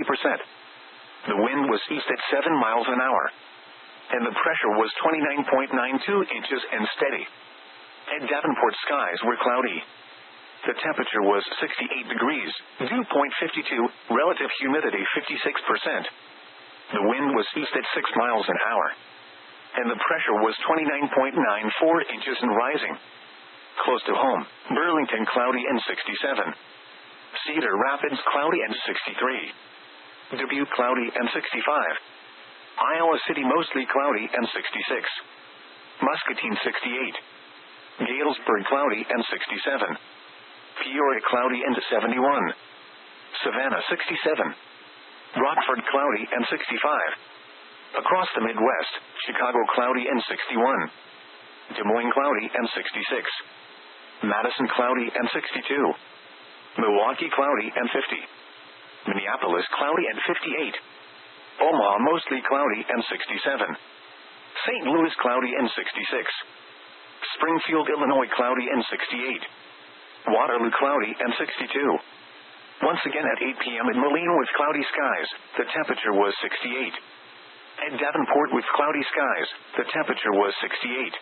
50%. The wind was east at 7 miles an hour, and the pressure was 29.92 inches and steady. At Davenport, skies were cloudy. The temperature was 68 degrees, dew point 52, relative humidity 56%. The wind was east at 6 miles an hour, and the pressure was 29.94 inches and rising. Close to home, Burlington cloudy and 67. Cedar Rapids cloudy and 63. Dubuque cloudy and 65. Iowa City mostly cloudy and 66. Muscatine 68. Galesburg cloudy and 67. Peoria cloudy and 71. Savannah 67. Rockford cloudy and 65. Across the Midwest, Chicago cloudy and 61. Des Moines cloudy and 66. Madison cloudy and 62. Milwaukee cloudy and 50. Minneapolis cloudy and 58. Omaha mostly cloudy and 67. St. Louis cloudy and 66. Springfield, Illinois cloudy and 68. Waterloo cloudy and 62. Once again at 8 p.m. in Moline with cloudy skies, the temperature was 68. At Davenport with cloudy skies, the temperature was 68.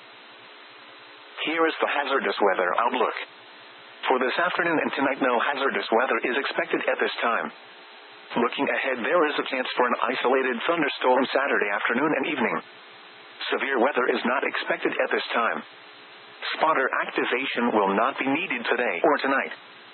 Here is the hazardous weather outlook. For this afternoon and tonight, no hazardous weather is expected at this time. Looking ahead, there is a chance for an isolated thunderstorm Saturday afternoon and evening. Severe weather is not expected at this time. Spotter activation will not be needed today or tonight.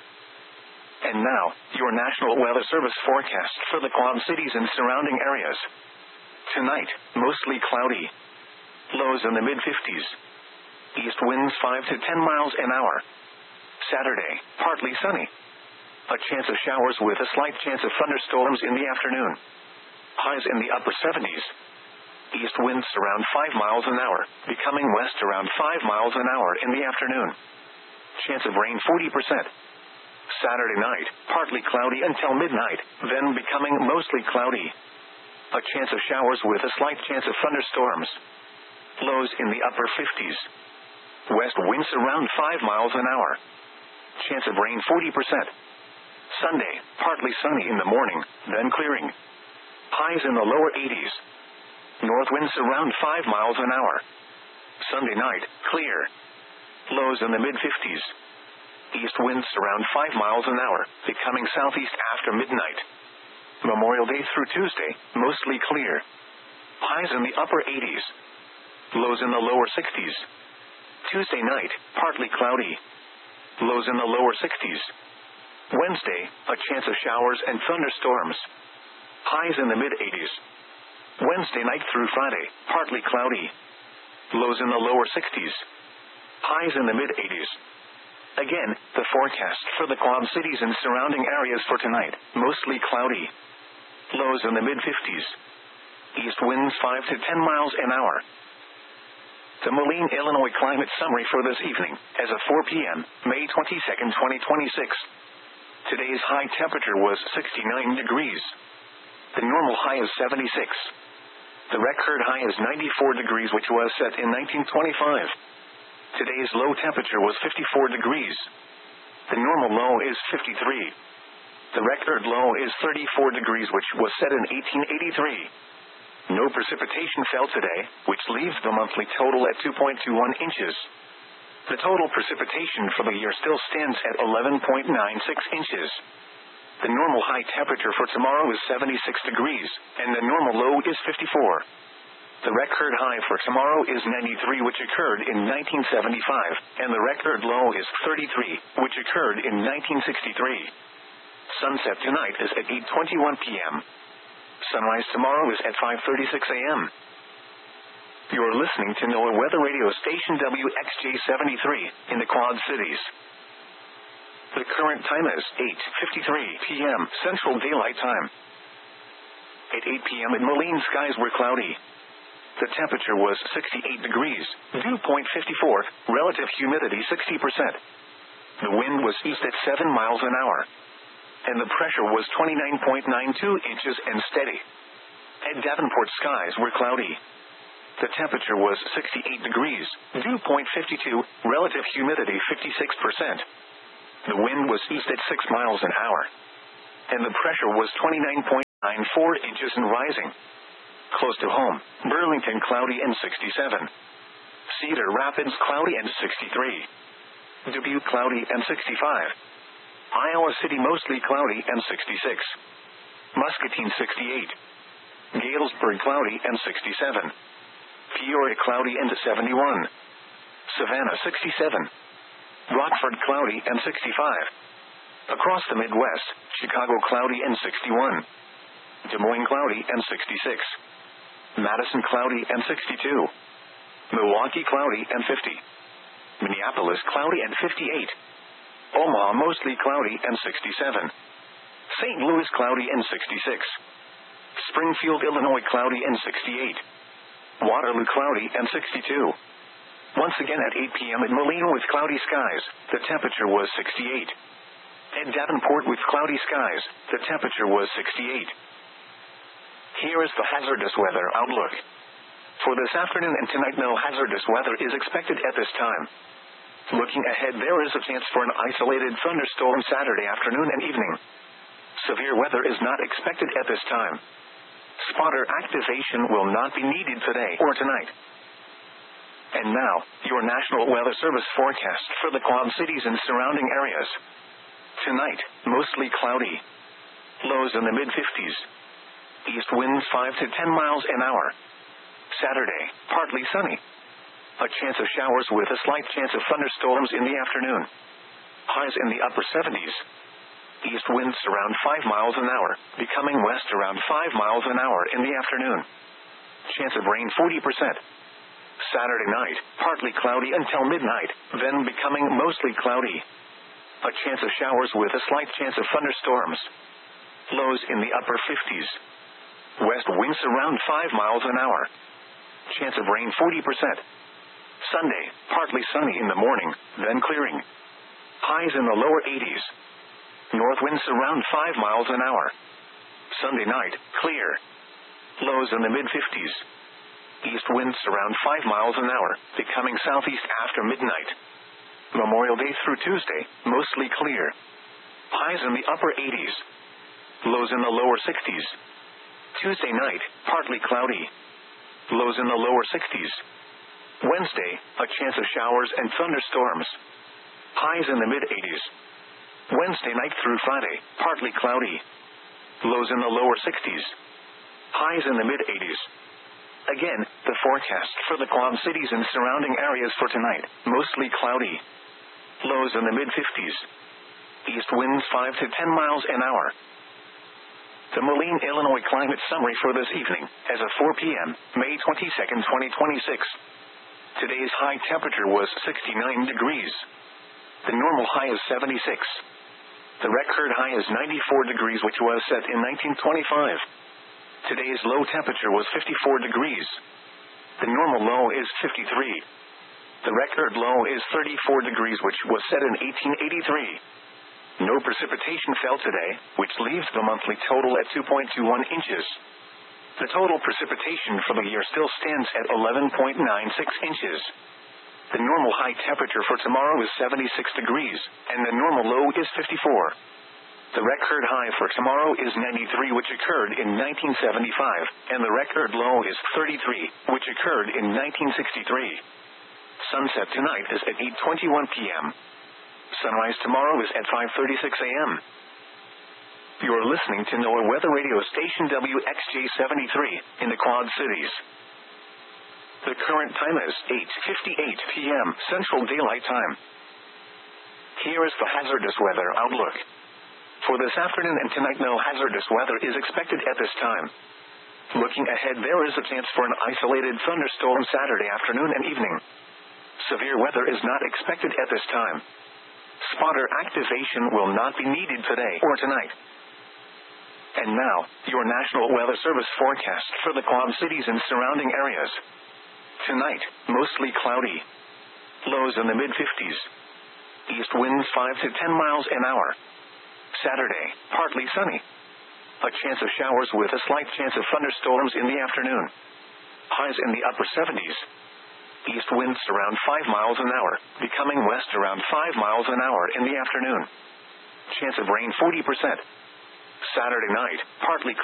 And now, your National Weather Service forecast for the Quad Cities and surrounding areas. Tonight, mostly cloudy. Lows in the mid-50s. East winds 5 to 10 miles an hour. Saturday, partly sunny. A chance of showers with a slight chance of thunderstorms in the afternoon. Highs in the upper 70s. East winds around 5 miles an hour, becoming west around 5 miles an hour in the afternoon. Chance of rain 40%. Saturday night, partly cloudy until midnight, then becoming mostly cloudy. A chance of showers with a slight chance of thunderstorms. Lows in the upper 50s. West winds around 5 miles an hour. Chance of rain 40%. Sunday, partly sunny in the morning, then clearing. Highs in the lower 80s. North winds around 5 miles an hour. Sunday night, clear. Lows in the mid-50s. East winds around 5 miles an hour, becoming southeast after midnight. Memorial Day through Tuesday, mostly clear. Highs in the upper 80s. Lows in the lower 60s. Tuesday night, partly cloudy. Lows in the lower 60s. Wednesday, a chance of showers and thunderstorms. Highs in the mid-80s. Wednesday night through Friday, partly cloudy. Lows in the lower 60s. Highs in the mid-80s. Again, the forecast for the Quad Cities and surrounding areas for tonight, mostly cloudy. Lows in the mid-50s. East winds 5 to 10 miles an hour. The Moline, Illinois climate summary for this evening, as of 4 p.m., May 22, 2026. Today's high temperature was 69 degrees. The normal high is 76. The record high is 94 degrees, which was set in 1925. Today's low temperature was 54 degrees. The normal low is 53. The record low is 34 degrees, which was set in 1883. No precipitation fell today, which leaves the monthly total at 2.21 inches. The total precipitation for the year still stands at 11.96 inches. The normal high temperature for tomorrow is 76 degrees, and the normal low is 54. The record high for tomorrow is 93, which occurred in 1975, and the record low is 33, which occurred in 1963. Sunset tonight is at 8:21 p.m. Sunrise tomorrow is at 5:36 a.m. You're listening to NOAA Weather Radio Station WXJ-73 in the Quad Cities. The current time is 8:53 p.m. Central Daylight Time. At 8 p.m. in Moline, skies were cloudy. The temperature was 68 degrees, dew point 54, relative humidity 60%. The wind was east at 7 miles an hour, and the pressure was 29.92 inches and steady. At Davenport, skies were cloudy. The temperature was 68 degrees, dew point 52, relative humidity 56%. The wind was east at 6 miles an hour, and the pressure was 29. 4 inches and rising. Close to home, Burlington cloudy and 67. Cedar Rapids cloudy and 63. Dubuque cloudy and 65. Iowa City mostly cloudy and 66. Muscatine 68. Galesburg cloudy and 67. Peoria cloudy and 71. Savannah 67. Rockford cloudy and 65. Across the Midwest, Chicago cloudy and 61. Des Moines cloudy and 66. Madison cloudy and 62. Milwaukee cloudy and 50. Minneapolis cloudy and 58. Omaha mostly cloudy and 67. St. Louis cloudy and 66. Springfield, Illinois cloudy and 68. Waterloo cloudy and 62. Once again at 8 p.m. in Moline with cloudy skies, the temperature was 68. At Davenport with cloudy skies, the temperature was 68. Here is the hazardous weather outlook. For this afternoon and tonight, no hazardous weather is expected at this time. Looking ahead, there is a chance for an isolated thunderstorm Saturday afternoon and evening. Severe weather is not expected at this time. Spotter activation will not be needed today or tonight. And now, your National Weather Service forecast for the Quad Cities and surrounding areas. Tonight, mostly cloudy. Lows in the mid-50s. East winds 5 to 10 miles an hour. Saturday, partly sunny. A chance of showers with a slight chance of thunderstorms in the afternoon. Highs in the upper 70s. East winds around 5 miles an hour, becoming west around 5 miles an hour in the afternoon. Chance of rain 40%. Saturday night, partly cloudy until midnight, then becoming mostly cloudy. A chance of showers with a slight chance of thunderstorms. Lows in the upper 50s. West winds around 5 miles an hour. Chance of rain 40%. Sunday, partly sunny in the morning, then clearing. Highs in the lower 80s. North winds around 5 miles an hour. Sunday night, clear. Lows in the mid-50s. East winds around 5 miles an hour, becoming southeast after midnight. Memorial Day through Tuesday, mostly clear. Highs in the upper 80s. Lows in the lower 60s. Tuesday night, partly cloudy. Lows in the lower 60s. Wednesday, a chance of showers and thunderstorms. Highs in the mid-80s. Wednesday night through Friday, partly cloudy. Lows in the lower 60s. Highs in the mid-80s. Again, the forecast for the Quad Cities and surrounding areas for tonight, mostly cloudy. Lows in the mid-50s. East winds 5 to 10 miles an hour. The Moline, Illinois climate summary for this evening, as of 4 p.m., May 22, 2026. Today's high temperature was 69 degrees. The normal high is 76. The record high is 94 degrees, which was set in 1925. Today's low temperature was 54 degrees. The normal low is 53. The record low is 34 degrees, which was set in 1883. No precipitation fell today, which leaves the monthly total at 2.21 inches. The total precipitation for the year still stands at 11.96 inches. The normal high temperature for tomorrow is 76 degrees, and the normal low is 54. The record high for tomorrow is 93, which occurred in 1975, and the record low is 33, which occurred in 1963. Sunset tonight is at 8:21 p.m. Sunrise tomorrow is at 5:36 a.m. You're listening to NOAA Weather Radio Station WXJ-73 in the Quad Cities. The current time is 8:58 p.m. Central Daylight Time. Here is the hazardous weather outlook. For this afternoon and tonight, no hazardous weather is expected at this time. Looking ahead, there is a chance for an isolated thunderstorm Saturday afternoon and evening. Severe weather is not expected at this time. Spotter activation will not be needed today or tonight. And now, your National Weather Service forecast for the Quad Cities and surrounding areas. Tonight, mostly cloudy. Lows in the mid-50s. East winds 5 to 10 miles an hour. Saturday, partly sunny. A chance of showers with a slight chance of thunderstorms in the afternoon. Highs in the upper 70s. East winds around 5 miles an hour, becoming west around 5 miles an hour in the afternoon. Chance of rain 40%. Saturday night, partly cloudy.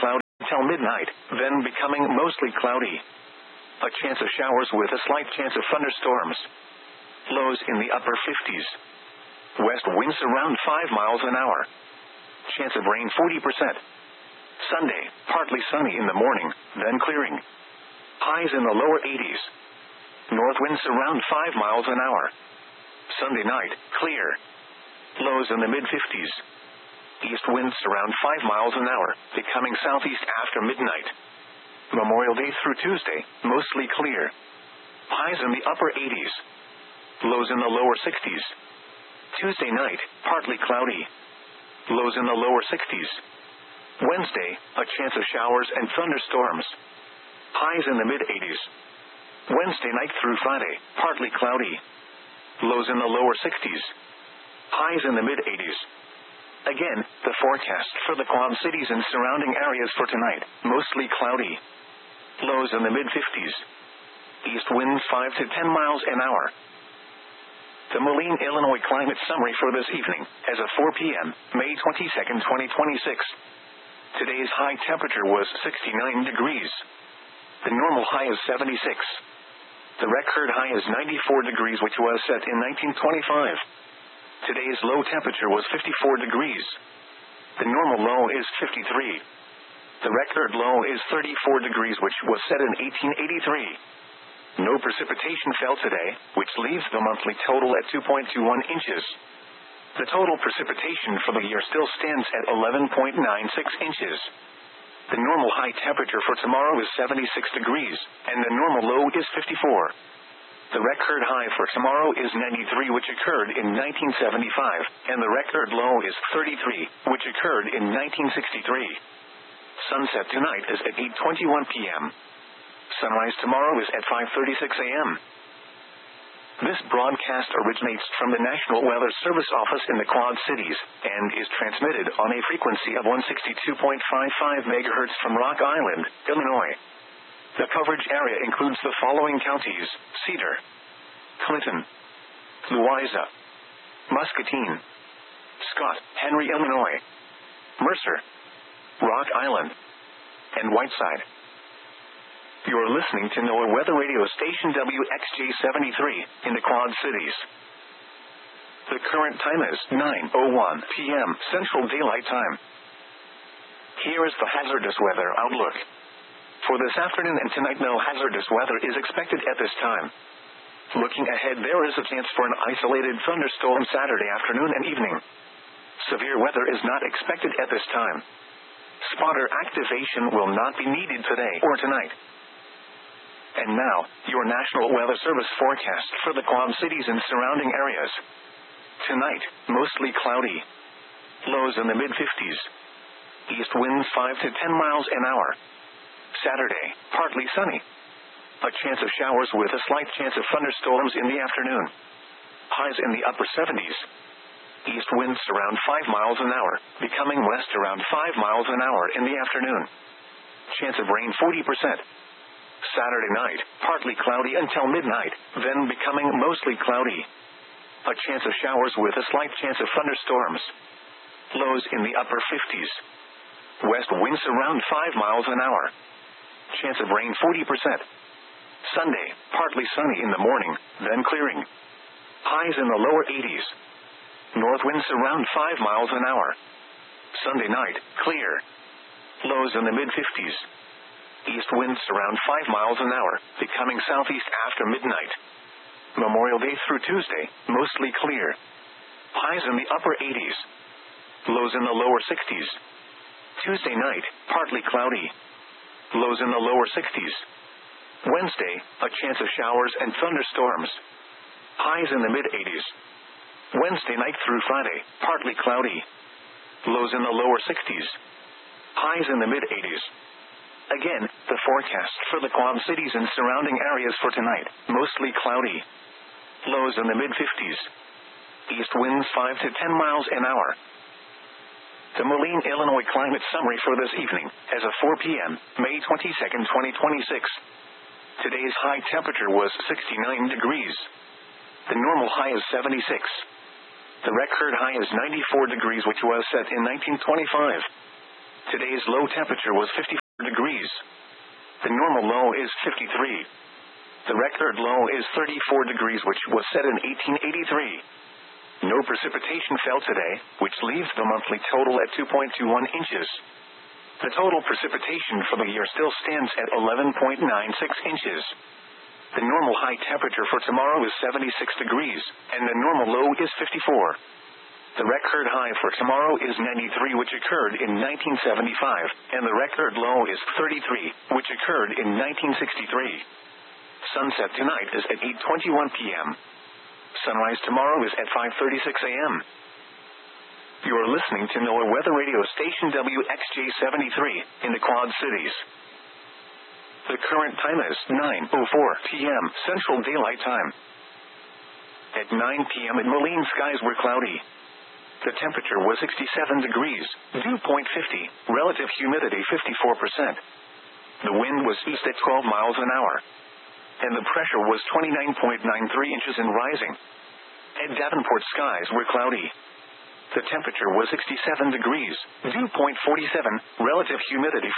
until midnight, then becoming mostly cloudy. A chance of showers with a slight chance of thunderstorms. Lows in the upper 50s. West winds around 5 miles an hour. Chance of rain 40%. Sunday, partly sunny in the morning, then clearing. Highs in the lower 80s. North winds around 5 miles an hour. Sunday night, clear. Lows in the mid-50s. East winds around 5 miles an hour, becoming southeast after midnight. Memorial Day through Tuesday, mostly clear. Highs in the upper 80s. Lows in the lower 60s. Tuesday night, partly cloudy. Lows in the lower 60s. Wednesday, a chance of showers and thunderstorms. Highs in the mid-80s. Wednesday night through Friday, partly cloudy. Lows in the lower 60s. Highs in the mid-80s. Again, the forecast for the Quad Cities and surrounding areas for tonight, mostly cloudy. Lows in the mid-50s. East winds 5 to 10 miles an hour. The Moline, Illinois climate summary for this evening, as of 4 p.m., May 22, 2026. Today's high temperature was 69 degrees. The normal high is 76. The record high is 94 degrees, which was set in 1925. Today's low temperature was 54 degrees. The normal low is 53. The record low is 34 degrees, which was set in 1883. No precipitation fell today, which leaves the monthly total at 2.21 inches. The total precipitation for the year still stands at 11.96 inches. The normal high temperature for tomorrow is 76 degrees, and the normal low is 54. The record high for tomorrow is 93, which occurred in 1975, and the record low is 33, which occurred in 1963. Sunset tonight is at 8:21 p.m. Sunrise tomorrow is at 5:36 a.m. This broadcast originates from the National Weather Service office in the Quad Cities, and is transmitted on a frequency of 162.55 MHz from Rock Island, Illinois. The coverage area includes the following counties: Cedar, Clinton, Louisa, Muscatine, Scott, Henry, Illinois, Mercer, Rock Island, and Whiteside. You're listening to NOAA Weather Radio Station WXJ-73 in the Quad Cities. The current time is 9:01 p.m. Central Daylight Time. Here is the hazardous weather outlook. For this afternoon and tonight, no hazardous weather is expected at this time. Looking ahead, there is a chance for an isolated thunderstorm Saturday afternoon and evening. Severe weather is not expected at this time. Spotter activation will not be needed today or tonight. And now, your National Weather Service forecast for the Quad Cities and surrounding areas. Tonight, mostly cloudy. Lows in the mid-50s. East winds 5 to 10 miles an hour. Saturday, partly sunny. A chance of showers with a slight chance of thunderstorms in the afternoon. Highs in the upper 70s. East winds around 5 miles an hour, becoming west around 5 miles an hour in the afternoon. Chance of rain 40%. Saturday night, partly cloudy until midnight, then becoming mostly cloudy. A chance of showers with a slight chance of thunderstorms. Lows in the upper 50s. West winds around 5 miles an hour. Chance of rain 40%. Sunday, partly sunny in the morning, then clearing. Highs in the lower 80s. North winds around 5 miles an hour. Sunday night, clear. Lows in the mid-50s. East winds around 5 miles an hour, becoming southeast after midnight. Memorial Day through Tuesday, mostly clear. Highs in the upper 80s. Lows in the lower 60s. Tuesday night, partly cloudy. Lows in the lower 60s. Wednesday, a chance of showers and thunderstorms. Highs in the mid-80s. Wednesday night through Friday, partly cloudy. Lows in the lower 60s. Highs in the mid-80s. Again, the forecast for the Quad Cities and surrounding areas for tonight, mostly cloudy. Lows in the mid-50s. East winds 5 to 10 miles an hour. The Moline, Illinois climate summary for this evening, as of 4 p.m., May 22, 2026. Today's high temperature was 69 degrees. The normal high is 76. The record high is 94 degrees, which was set in 1925. Today's low temperature was 54. degrees. The normal low is 53. The record low is 34 degrees, which was set in 1883. No precipitation fell today, which leaves the monthly total at 2.21 inches. The total precipitation for the year still stands at 11.96 inches. The normal high temperature for tomorrow is 76 degrees, and the normal low is 54. The record high for tomorrow is 93, which occurred in 1975, and the record low is 33, which occurred in 1963. Sunset tonight is at 8:21 p.m. Sunrise tomorrow is at 5:36 a.m. You are listening to NOAA Weather Radio Station WXJ-73 in the Quad Cities. The current time is 9:04 p.m. Central Daylight Time. At 9 p.m. in Moline, skies were cloudy. The temperature was 67 degrees, dew point 50, relative humidity 54%. The wind was east at 12 miles an hour, and the pressure was 29.93 inches and rising. At Davenport, skies were cloudy. The temperature was 67 degrees, dew point 47, relative humidity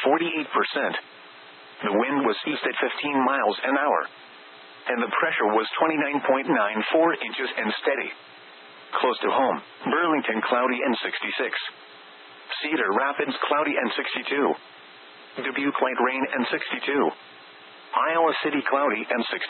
48%. The wind was east at 15 miles an hour, and the pressure was 29.94 inches and steady. Close to home, Burlington cloudy and 66. Cedar Rapids cloudy and 62. Dubuque light rain and 62. Iowa City cloudy and 66.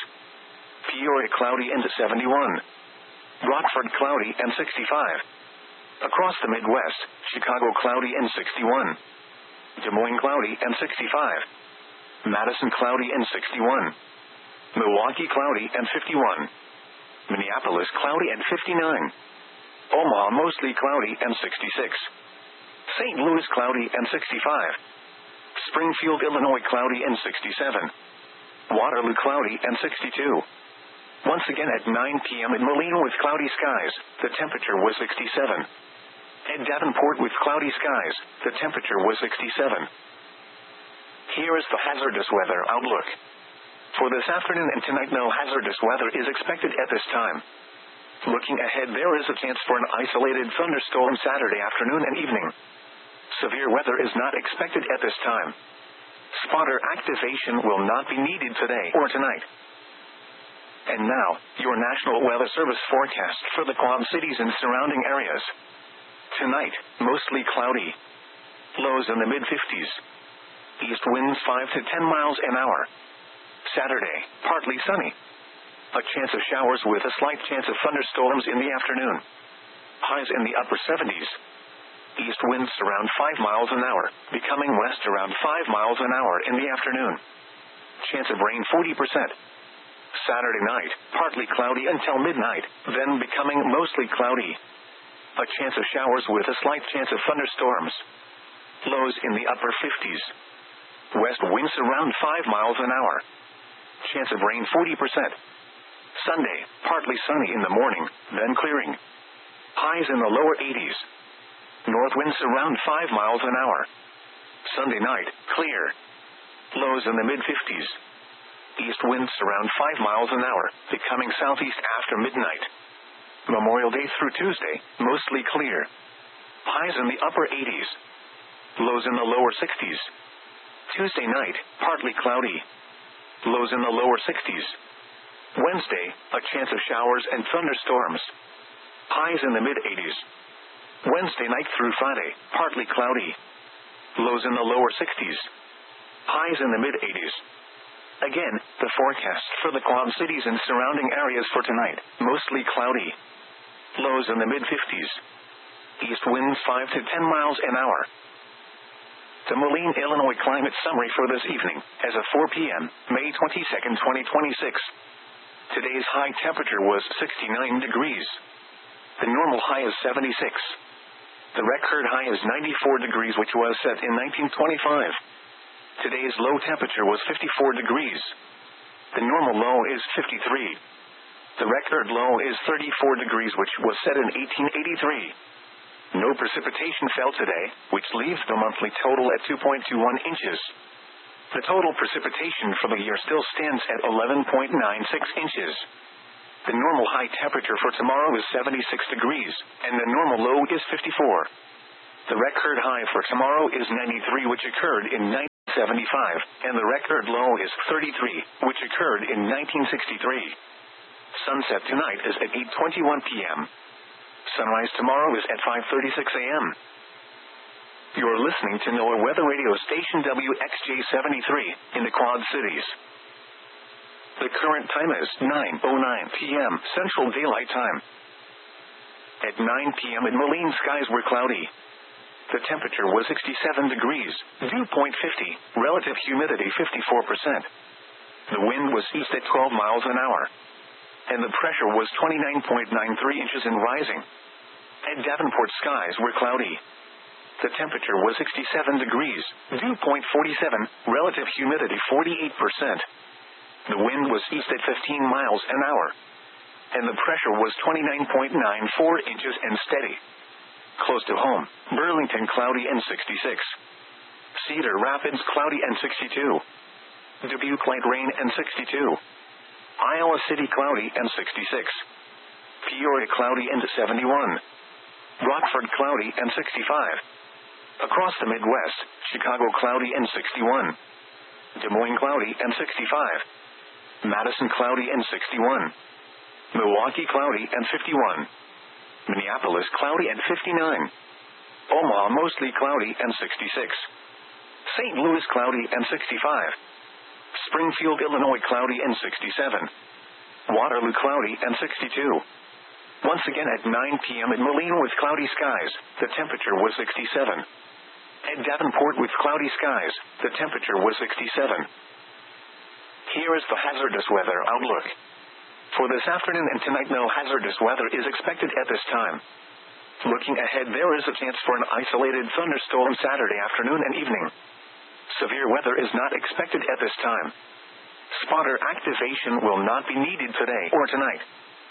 Peoria cloudy and 71. Rockford cloudy and 65. Across the Midwest, Chicago cloudy and 61. Des Moines cloudy and 65. Madison cloudy and 61. Milwaukee cloudy and 51. Minneapolis cloudy and 59. Omaha mostly cloudy and 66. St. Louis cloudy and 65. Springfield, Illinois cloudy and 67. Waterloo cloudy and 62. Once again at 9 p.m. in Moline with cloudy skies, the temperature was 67. At Davenport with cloudy skies, the temperature was 67. Here is the hazardous weather outlook. For this afternoon and tonight, no hazardous weather is expected at this time. Looking ahead, there is a chance for an isolated thunderstorm Saturday afternoon and evening. Severe weather is not expected at this time. Spotter activation will not be needed today or tonight. And now, your National Weather Service forecast for the Quad Cities and surrounding areas. Tonight, mostly cloudy. Lows in the mid-50s. East winds 5 to 10 miles an hour. Saturday, partly sunny. A chance of showers with a slight chance of thunderstorms in the afternoon. Highs in the upper 70s. East winds around 5 miles an hour, becoming west around 5 miles an hour in the afternoon. Chance of rain 40%. Saturday night, partly cloudy until midnight, then becoming mostly cloudy. A chance of showers with a slight chance of thunderstorms. Lows in the upper 50s. West winds around 5 miles an hour. Chance of rain 40%. Sunday, partly sunny in the morning, then clearing. Highs in the lower 80s. North winds around 5 miles an hour. Sunday night, clear. Lows in the mid-50s. East winds around 5 miles an hour, becoming southeast after midnight. Memorial Day through Tuesday, mostly clear. Highs in the upper 80s. Lows in the lower 60s. Tuesday night, partly cloudy. Lows in the lower 60s. Wednesday, a chance of showers and thunderstorms. Highs in the mid-80s. Wednesday night through Friday, partly cloudy. Lows in the lower 60s. Highs in the mid-80s. Again, the forecast for the Quad Cities and surrounding areas for tonight, mostly cloudy. Lows in the mid-50s. East winds 5 to 10 miles an hour. The Moline, Illinois climate summary for this evening, as of 4 p.m., May 22, 2026. Today's high temperature was 69 degrees. The normal high is 76. The record high is 94 degrees, which was set in 1925. Today's low temperature was 54 degrees. The normal low is 53. The record low is 34 degrees, which was set in 1883. No precipitation fell today, which leaves the monthly total at 2.21 inches. The total precipitation for the year still stands at 11.96 inches. The normal high temperature for tomorrow is 76 degrees, and the normal low is 54. The record high for tomorrow is 93, which occurred in 75, and the record low is 33, which occurred in 1963. Sunset tonight is at 8:21 p.m. Sunrise tomorrow is at 5:36 a.m. You're listening to NOAA Weather Radio Station WXJ73 in the Quad Cities. The current time is 9:09 p.m. Central Daylight Time. At 9 p.m. in Moline, skies were cloudy. The temperature was 67 degrees, dew point 50, relative humidity 54%. The wind was east at 12 miles an hour, and the pressure was 29.93 inches and rising. At Davenport, skies were cloudy. The temperature was 67 degrees, dew point 47, relative humidity 48%. The wind was east at 15 miles an hour, and the pressure was 29.94 inches and steady. Close to home, Burlington cloudy and 66. Cedar Rapids cloudy and 62. Dubuque light rain and 62. Iowa City cloudy and 66. Peoria cloudy and 71. Rockford cloudy and 65. Across the Midwest, Chicago cloudy and 61. Des Moines cloudy and 65. Madison cloudy and 61. Milwaukee cloudy and 51. Minneapolis cloudy and 59. Omaha mostly cloudy and 66. St. Louis cloudy and 65. Springfield, Illinois cloudy and 67. Waterloo cloudy and 62. Once again at 9 p.m. in Moline with cloudy skies, the temperature was 67. At Davenport with cloudy skies, the temperature was 67. Here is the hazardous weather outlook. For this afternoon and tonight, no hazardous weather is expected at this time. Looking ahead, there is a chance for an isolated thunderstorm Saturday afternoon and evening. Severe weather is not expected at this time. Spotter activation will not be needed today or tonight.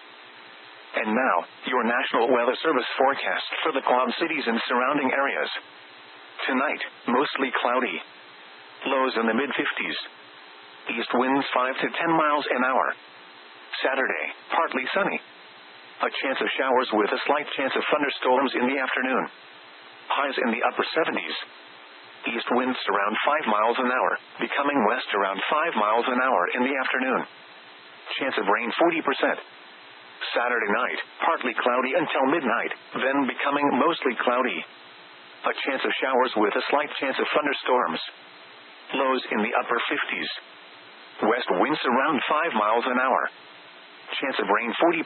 And now, your National Weather Service forecast for the Quad Cities and surrounding areas. Tonight, mostly cloudy. Lows in the mid-50s. East winds 5 to 10 miles an hour. Saturday, partly sunny. A chance of showers with a slight chance of thunderstorms in the afternoon. Highs in the upper 70s. East winds around 5 miles an hour, becoming west around 5 miles an hour in the afternoon. Chance of rain 40%. Saturday night, partly cloudy until midnight, then becoming mostly cloudy. A chance of showers with a slight chance of thunderstorms. Lows in the upper 50s. West winds around 5 miles an hour. Chance of rain 40%.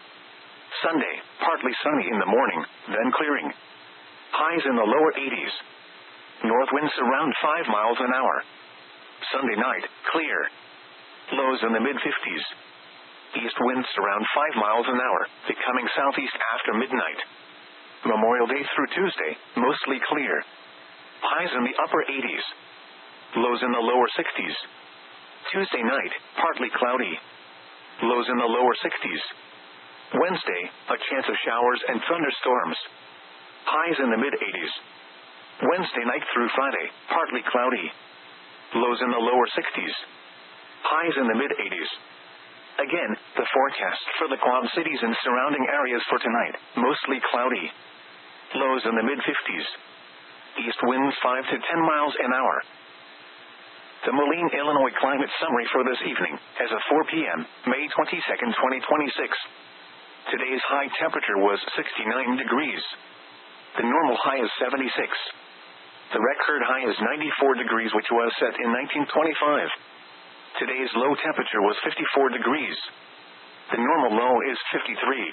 Sunday, partly sunny in the morning, then clearing. Highs in the lower 80s. North winds around 5 miles an hour. Sunday night, clear. Lows in the mid-50s. East winds around 5 miles an hour, becoming southeast after midnight. Memorial Day through Tuesday, mostly clear. Highs in the upper 80s. Lows in the lower 60s. Tuesday night, partly cloudy. Lows in the lower 60s. Wednesday, a chance of showers and thunderstorms. Highs in the mid-80s. Wednesday night through Friday, partly cloudy. Lows in the lower 60s. Highs in the mid-80s. Again, the forecast for the Quad Cities and surrounding areas for tonight, mostly cloudy. Lows in the mid-50s. East winds 5 to 10 miles an hour. The Moline, Illinois climate summary for this evening, as of 4 p.m., May 22, 2026. Today's high temperature was 69 degrees. The normal high is 76. The record high is 94 degrees, which was set in 1925. Today's low temperature was 54 degrees. The normal low is 53.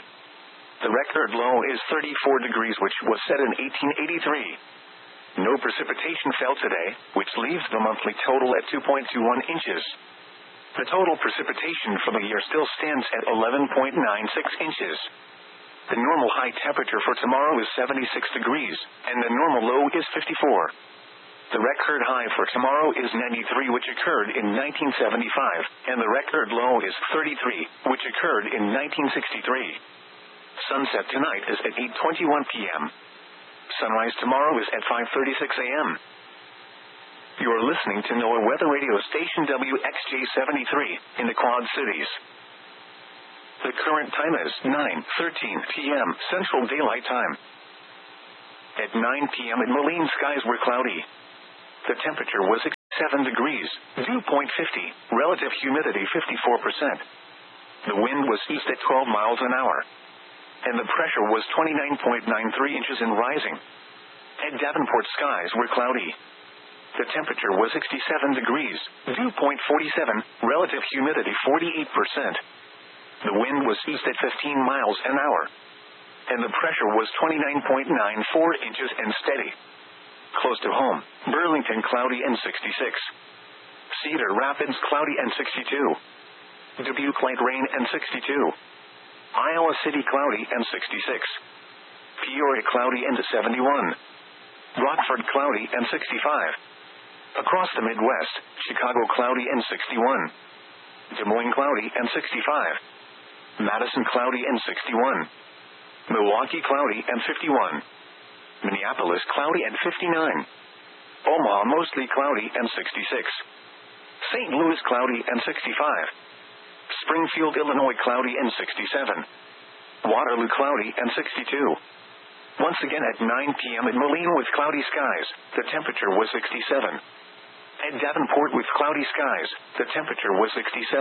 The record low is 34 degrees, which was set in 1883. No precipitation fell today, which leaves the monthly total at 2.21 inches. The total precipitation for the year still stands at 11.96 inches. The normal high temperature for tomorrow is 76 degrees, and the normal low is 54. The record high for tomorrow is 93, which occurred in 1975, and the record low is 33, which occurred in 1963. Sunset tonight is at 8:21 p.m. Sunrise tomorrow is at 5:36 a.m. You are listening to NOAA Weather Radio Station WXJ73 in the Quad Cities. The current time is 9:13 p.m. Central Daylight Time. At 9 p.m. in Moline, skies were cloudy. The temperature was 7 degrees, dew point 50, relative humidity 54%. The wind was east at 12 miles an hour, and the pressure was 29.93 inches and rising. At Davenport, skies were cloudy. The temperature was 67 degrees, dew point 47, relative humidity 48%. The wind was east at 15 miles an hour, and the pressure was 29.94 inches and steady. Close to home, Burlington cloudy and 66. Cedar Rapids cloudy and 62. Dubuque light rain and 62. Iowa City cloudy and 66. Peoria cloudy and 71. Rockford cloudy and 65. Across the Midwest, Chicago cloudy and 61. Des Moines cloudy and 65. Madison cloudy and 61. Milwaukee cloudy and 51. Minneapolis cloudy and 59. Omaha mostly cloudy and 66. St. Louis cloudy and 65. Springfield, Illinois cloudy and 67. Waterloo cloudy and 62. Once again at 9 p.m. in Moline with cloudy skies, the temperature was 67. At Davenport with cloudy skies, the temperature was 67.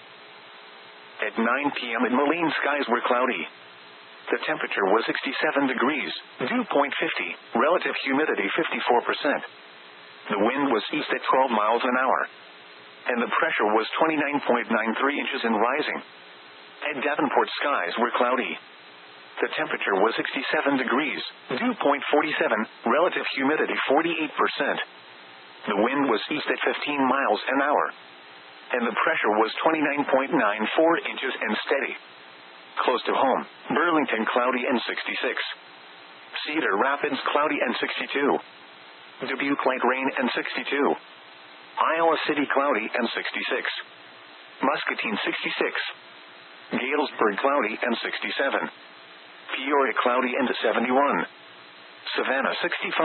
At 9 p.m. in Moline, skies were cloudy. The temperature was 67 degrees, dew point 50, relative humidity 54%. The wind was east at 12 miles an hour, and the pressure was 29.93 inches and rising. At Davenport, skies were cloudy. The temperature was 67 degrees, dew point 47, relative humidity 48%. The wind was east at 15 miles an hour, and the pressure was 29.94 inches and steady. Close to home, Burlington cloudy and 66. Cedar Rapids cloudy and 62. Dubuque light rain and 62. Iowa City cloudy and 66. Muscatine 66. Galesburg cloudy and 67. Peoria cloudy and 71. Savannah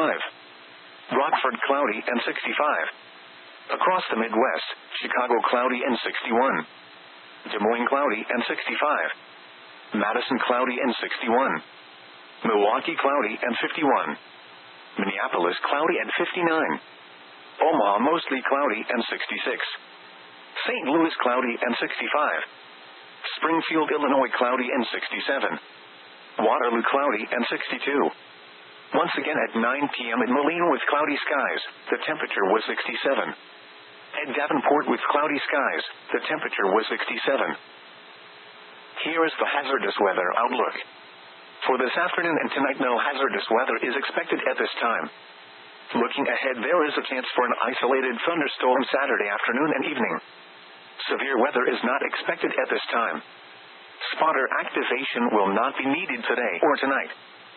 65. Rockford cloudy and 65. Across the Midwest, Chicago cloudy and 61. Des Moines cloudy and 65. Madison cloudy and 61. Milwaukee cloudy and 51. Minneapolis cloudy and 59. Omaha mostly cloudy and 66. St. Louis cloudy and 65. Springfield, Illinois cloudy and 67. Waterloo cloudy and 62. Once again at 9 p.m. in Moline with cloudy skies, the temperature was 67. At Davenport with cloudy skies, the temperature was 67. Here is the hazardous weather outlook. For this afternoon and tonight, no hazardous weather is expected at this time. Looking ahead, there is a chance for an isolated thunderstorm Saturday afternoon and evening. Severe weather is not expected at this time. Spotter activation will not be needed today or tonight.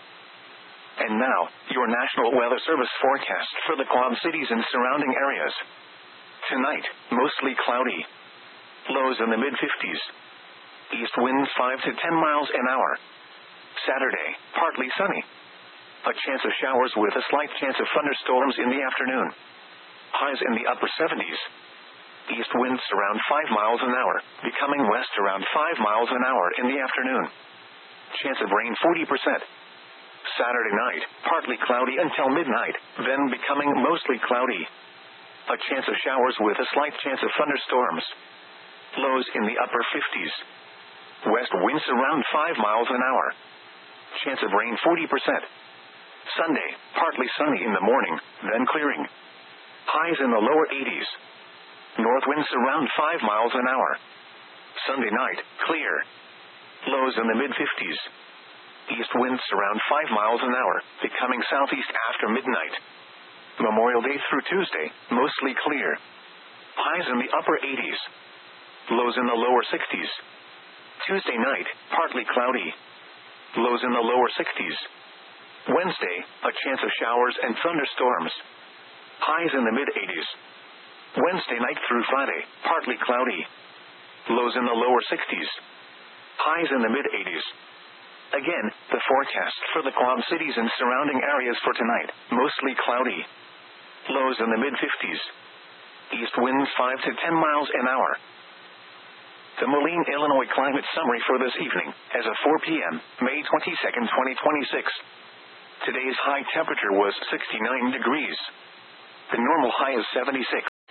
And now, your National Weather Service forecast for the Quad Cities and surrounding areas. Tonight, mostly cloudy. Lows in the mid-50s. East winds 5 to 10 miles an hour. Saturday, partly sunny. A chance of showers with a slight chance of thunderstorms in the afternoon. Highs in the upper 70s. East winds around 5 miles an hour, becoming west around 5 miles an hour in the afternoon. Chance of rain 40%. Saturday night, partly cloudy until midnight, then becoming mostly cloudy. A chance of showers with a slight chance of thunderstorms. Lows in the upper 50s. West winds around 5 miles an hour. Chance of rain 40%. Sunday, partly sunny in the morning, then clearing. Highs in the lower 80s. North winds around 5 miles an hour. Sunday night, clear. Lows in the mid-50s. East winds around 5 miles an hour, becoming southeast after midnight. Memorial Day through Tuesday, mostly clear. Highs in the upper 80s. Lows in the lower 60s. Tuesday night, partly cloudy. Lows in the lower 60s. Wednesday, a chance of showers and thunderstorms. Highs in the mid-80s. Wednesday night through Friday, partly cloudy. Lows in the lower 60s. Highs in the mid-80s. Again, the forecast for the Quad Cities and surrounding areas for tonight, mostly cloudy. Lows in the mid-50s. East winds 5 to 10 miles an hour. The Moline, Illinois climate summary for this evening, as of 4 p.m., May 22, 2026. Today's high temperature was 69 degrees. The normal high is 76.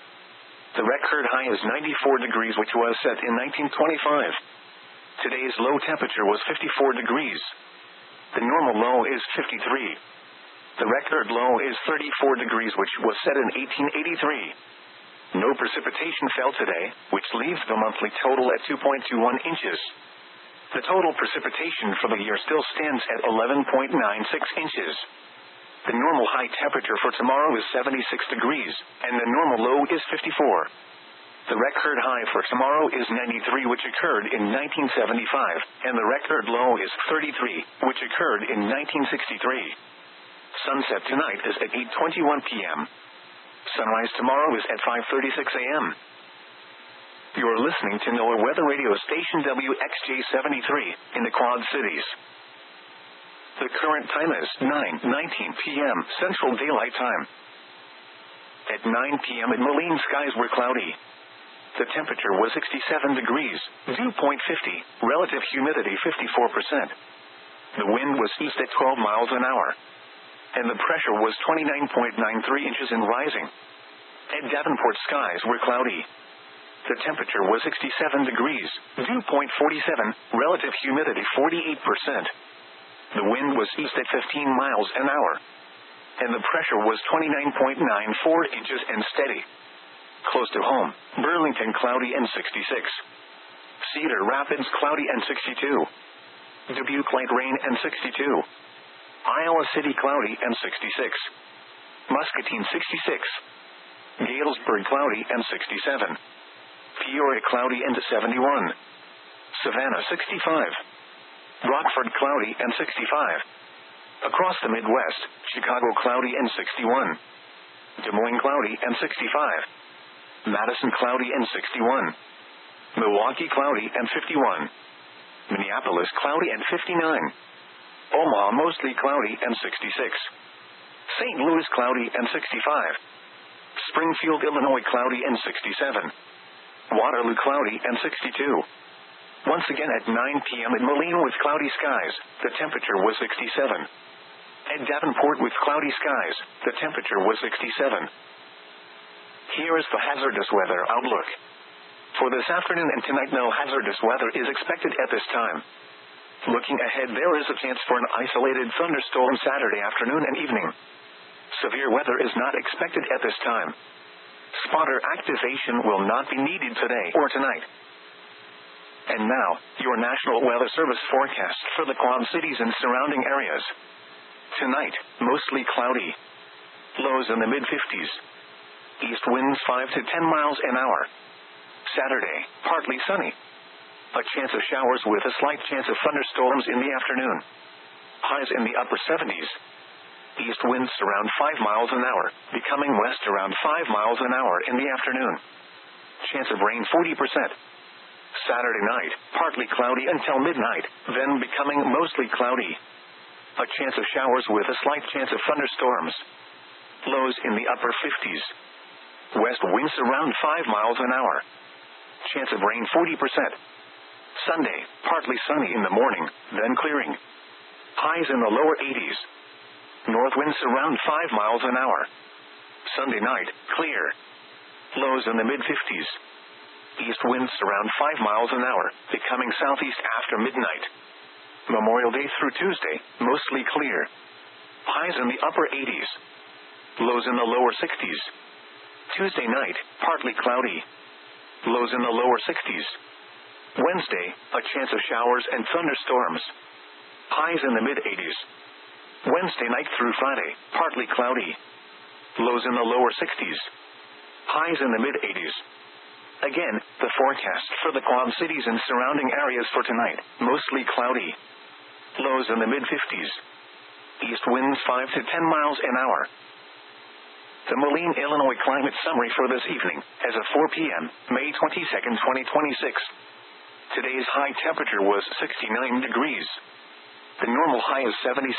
The record high is 94 degrees, which was set in 1925. Today's low temperature was 54 degrees. The normal low is 53. The record low is 34 degrees, which was set in 1883. No precipitation fell today, which leaves the monthly total at 2.21 inches. The total precipitation for the year still stands at 11.96 inches. The normal high temperature for tomorrow is 76 degrees, and the normal low is 54. The record high for tomorrow is 93, which occurred in 1975, and the record low is 33, which occurred in 1963. Sunset tonight is at 8:21 p.m. Sunrise tomorrow is at 5:36 a.m. You're listening to NOAA Weather Radio Station WXJ-73 in the Quad Cities. The current time is 9:19 p.m. Central Daylight Time. At 9 p.m. in Moline, skies were cloudy. The temperature was 67 degrees, dew point 50, relative humidity 54%. The wind was east at 12 miles an hour, and the pressure was 29.93 inches and rising. At Davenport, skies were cloudy. The temperature was 67 degrees, dew point 47, relative humidity 48%. The wind was east at 15 miles an hour, and the pressure was 29.94 inches and steady. Close to home, Burlington cloudy and 66. Cedar Rapids cloudy and 62. Dubuque light rain and 62. Iowa City cloudy and 66. Muscatine 66. Galesburg cloudy and 67. Peoria cloudy and 71. Savannah 65. Rockford cloudy and 65. Across the Midwest, Chicago cloudy and 61. Des Moines cloudy and 65. Madison cloudy and 61. Milwaukee cloudy and 51. Minneapolis cloudy and 59. Omaha mostly cloudy and 66. St. Louis cloudy and 65. Springfield, Illinois cloudy and 67. Waterloo cloudy and 62. Once again at 9 p.m. in Moline with cloudy skies, the temperature was 67. At Davenport with cloudy skies, the temperature was 67. Here is the hazardous weather outlook. For this afternoon and tonight, no hazardous weather is expected at this time. Looking ahead, there is a chance for an isolated thunderstorm Saturday afternoon and evening. Severe weather is not expected at this time. Spotter activation will not be needed today or tonight. And now, your National Weather Service forecast for the Quad Cities and surrounding areas. Tonight, mostly cloudy. Lows in the mid-50s. East winds 5 to 10 miles an hour. Saturday, partly sunny. A chance of showers with a slight chance of thunderstorms in the afternoon. Highs in the upper 70s. East winds around 5 miles an hour, becoming west around 5 miles an hour in the afternoon. Chance of rain 40%. Saturday night, partly cloudy until midnight, then becoming mostly cloudy. A chance of showers with a slight chance of thunderstorms. Lows in the upper 50s. West winds around 5 miles an hour. Chance of rain 40%. Sunday, partly sunny in the morning, then clearing. Highs in the lower 80s. North winds around 5 miles an hour. Sunday night, clear. Lows in the mid-50s. East winds around 5 miles an hour, becoming southeast after midnight. Memorial Day through Tuesday, mostly clear. Highs in the upper 80s. Lows in the lower 60s. Tuesday night, partly cloudy. Lows in the lower 60s. Wednesday, a chance of showers and thunderstorms. Highs in the mid-80s. Wednesday night through Friday, partly cloudy. Lows in the lower 60s. Highs in the mid-80s. Again, the forecast for the Quad Cities and surrounding areas for tonight, mostly cloudy. Lows in the mid-50s. East winds 5 to 10 miles an hour. The Moline, Illinois climate summary for this evening, as of 4 p.m., May 22, 2026. Today's high temperature was 69 degrees. The normal high is 76.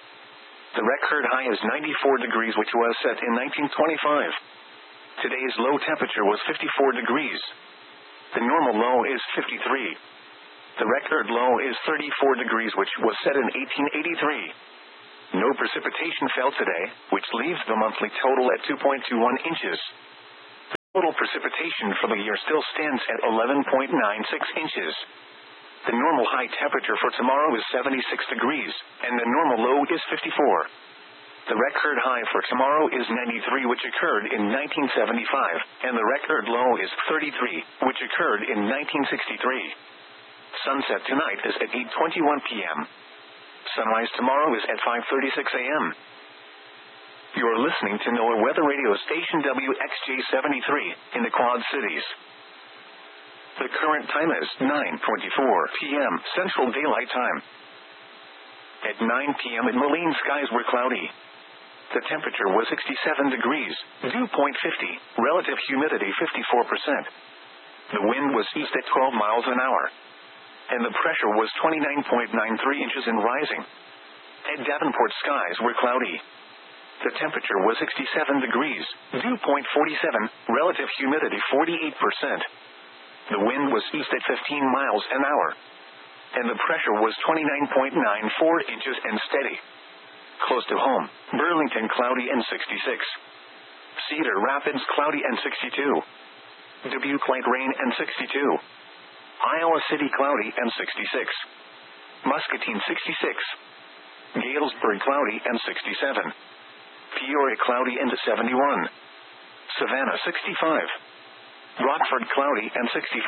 The record high is 94 degrees, which was set in 1925. Today's low temperature was 54 degrees. The normal low is 53. The record low is 34 degrees, which was set in 1883. No precipitation fell today, which leaves the monthly total at 2.21 inches. Total precipitation for the year still stands at 11.96 inches. The normal high temperature for tomorrow is 76 degrees, and the normal low is 54. The record high for tomorrow is 93, which occurred in 1975, and the record low is 33, which occurred in 1963. Sunset tonight is at 8:21 p.m. Sunrise tomorrow is at 5:36 a.m. You're listening to NOAA Weather Radio Station WXJ-73 in the Quad Cities. The current time is 9:24 p.m. Central Daylight Time. At 9 p.m. in Moline, skies were cloudy. The temperature was 67 degrees, dew point 50, relative humidity 54%. The wind was east at 12 miles an hour, and the pressure was 29.93 inches and rising. At Davenport, skies were cloudy. The temperature was 67 degrees, dew point 47, relative humidity 48%. The wind was east at 15 miles an hour, and the pressure was 29.94 inches and steady. Close to home, Burlington cloudy and 66. Cedar Rapids cloudy and 62. Dubuque light rain and 62. Iowa City cloudy and 66. Muscatine 66. Galesburg cloudy and 67. Peoria cloudy and 71. Savannah 65. Rockford cloudy and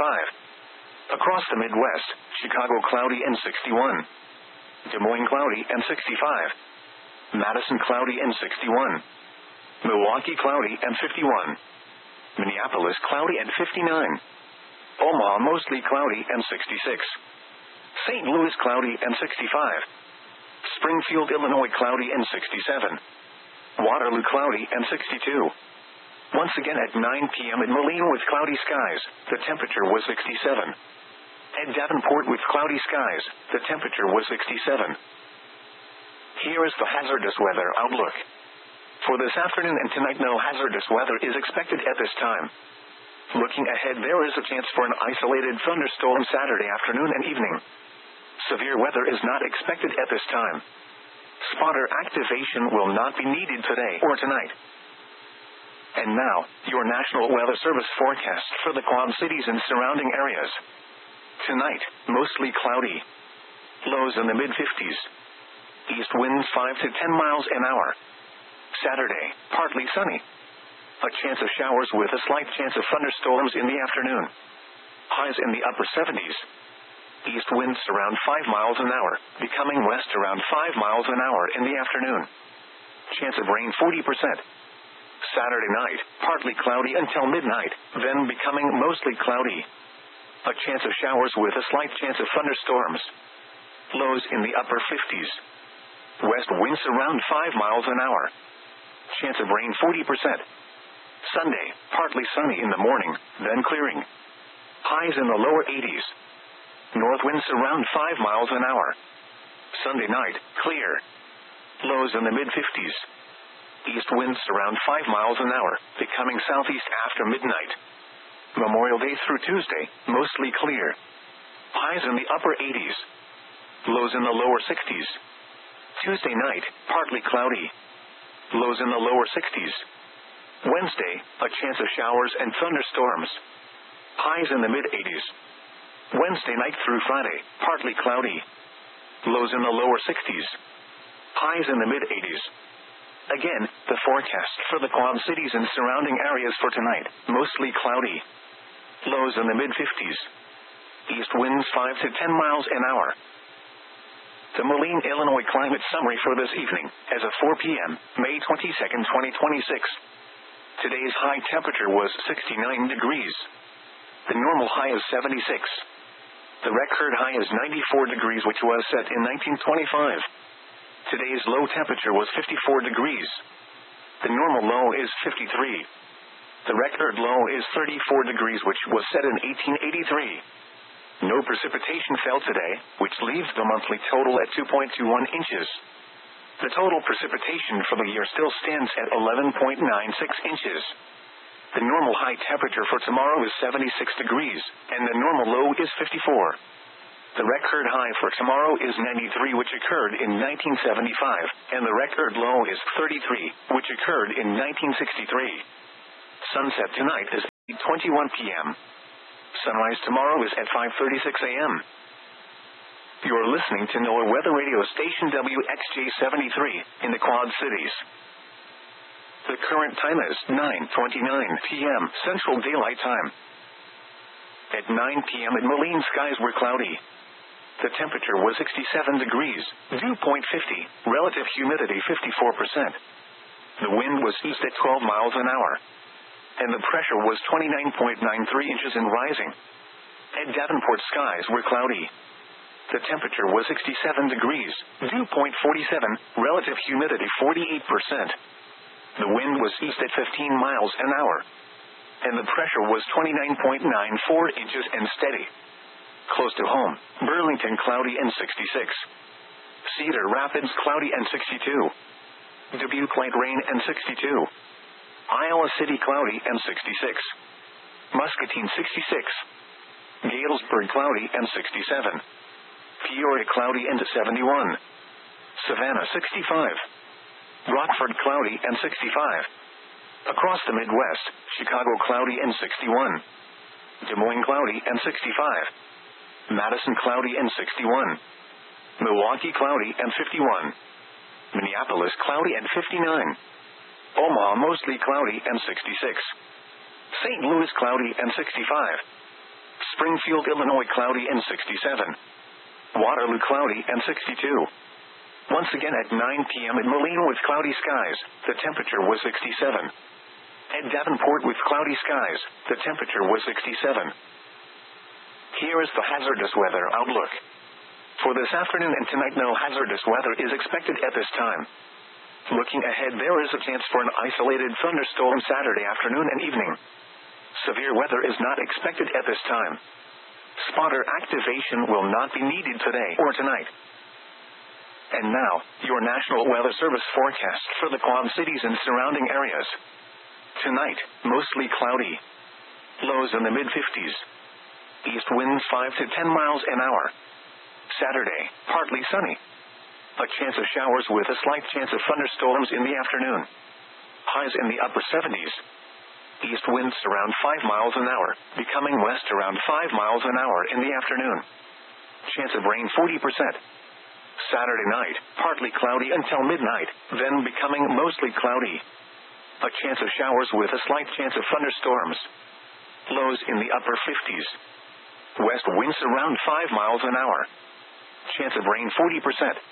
65. Across the Midwest, Chicago cloudy and 61. Des Moines cloudy and 65. Madison cloudy and 61. Milwaukee cloudy and 51. Minneapolis cloudy and 59. Omaha mostly cloudy and 66. St. Louis cloudy and 65. Springfield, Illinois cloudy and 67. Waterloo cloudy and 62. Once again at 9 p.m. in Moline with cloudy skies, the temperature was 67. At Davenport with cloudy skies, the temperature was 67. Here is the hazardous weather outlook. For this afternoon and tonight, no hazardous weather is expected at this time. Looking ahead, there is a chance for an isolated thunderstorm Saturday afternoon and evening. Severe weather is not expected at this time. Spotter activation will not be needed today or tonight. And now, your National Weather Service forecast for the Quad Cities and surrounding areas. Tonight, mostly cloudy. Lows in the mid-50s. East winds 5 to 10 miles an hour. Saturday, partly sunny. A chance of showers with a slight chance of thunderstorms in the afternoon. Highs in the upper 70s. East winds around 5 miles an hour, becoming west around 5 miles an hour in the afternoon. Chance of rain 40%. Saturday night, partly cloudy until midnight, then becoming mostly cloudy. A chance of showers with a slight chance of thunderstorms. Lows in the upper 50s. West winds around 5 miles an hour. Chance of rain 40%. Sunday, partly sunny in the morning, then clearing. Highs in the lower 80s. North winds around 5 miles an hour. Sunday night, clear. Lows in the mid-50s. East winds around 5 miles an hour, becoming southeast after midnight. Memorial Day through Tuesday, mostly clear. Highs in the upper 80s. Lows in the lower 60s. Tuesday night, partly cloudy. Lows in the lower 60s. Wednesday, a chance of showers and thunderstorms. Highs in the mid-80s. Wednesday night through Friday, partly cloudy. Lows in the lower 60s. Highs in the mid-80s. Again, the forecast for the Quad Cities and surrounding areas for tonight, mostly cloudy. Lows in the mid-50s. East winds 5 to 10 miles an hour. The Moline, Illinois climate summary for this evening, as of 4 p.m., May 22nd, 2026. Today's high temperature was 69 degrees. The normal high is 76. The record high is 94 degrees, which was set in 1925. Today's low temperature was 54 degrees. The normal low is 53. The record low is 34 degrees, which was set in 1883. No precipitation fell today, which leaves the monthly total at 2.21 inches. The total precipitation for the year still stands at 11.96 inches. The normal high temperature for tomorrow is 76 degrees, and the normal low is 54. The record high for tomorrow is 93, which occurred in 1975, and the record low is 33, which occurred in 1963. Sunset tonight is 8:21 p.m. Sunrise tomorrow is at 5:36 a.m. You're listening to NOAA weather radio station WXJ73 in the Quad Cities. The current time is 9:29 p.m. Central Daylight Time. At 9 p.m. in Moline, skies were cloudy. The temperature was 67 degrees, dew point 50, relative humidity 54%. The wind was east at 12 miles an hour, and the pressure was 29.93 inches and rising. At Davenport, skies were cloudy. The temperature was 67 degrees, dew point 47, relative humidity 48%. The wind was east at 15 miles an hour, and the pressure was 29.94 inches and steady. Close to home, Burlington cloudy and 66. Cedar Rapids cloudy and 62. Dubuque light rain and 62. Iowa City cloudy and 66. Muscatine 66. Galesburg cloudy and 67. Peoria cloudy and 71. Savannah 65. Rockford cloudy and 65. Across the Midwest, Chicago cloudy and 61. Des Moines cloudy and 65. Madison cloudy and 61. Milwaukee cloudy and 51. Minneapolis cloudy and 59. Omaha mostly cloudy and 66. St. Louis cloudy and 65. Springfield, Illinois cloudy and 67. Waterloo cloudy and 62. Once again at 9 p.m. in Moline with cloudy skies, the temperature was 67. At Davenport with cloudy skies, the temperature was 67. Here is the hazardous weather outlook. For this afternoon and tonight, no hazardous weather is expected at this time. Looking ahead, there is a chance for an isolated thunderstorm Saturday afternoon and evening. Severe weather is not expected at this time. Spotter activation will not be needed today or tonight. And now, your National Weather Service forecast for the Quad Cities and surrounding areas. Tonight, mostly cloudy. Lows in the mid-50s. East winds 5 to 10 miles an hour. Saturday, partly sunny. A chance of showers with a slight chance of thunderstorms in the afternoon. Highs in the upper 70s. East winds around 5 miles an hour, becoming west around 5 miles an hour in the afternoon. Chance of rain 40%. Saturday night, partly cloudy until midnight, then becoming mostly cloudy. A chance of showers with a slight chance of thunderstorms. Lows in the upper 50s. West winds around 5 miles an hour. Chance of rain 40%.